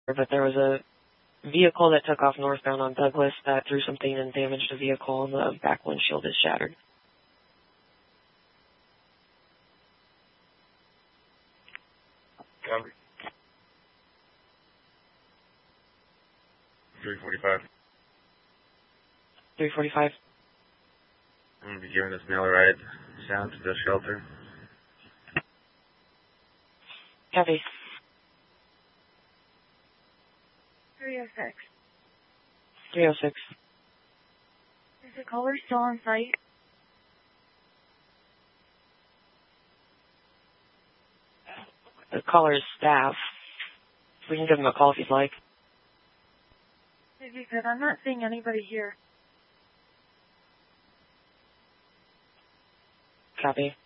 but there was a vehicle that took off northbound on Douglas that threw something and damaged the vehicle, and the back windshield is shattered. Copy. 345. 345. I'm going to be giving this male a ride down to the shelter. Copy. 306. 306. Is the caller still on site? The caller's staff. We can give him a call if you'd like. If you could, I'm not seeing anybody here. Copy.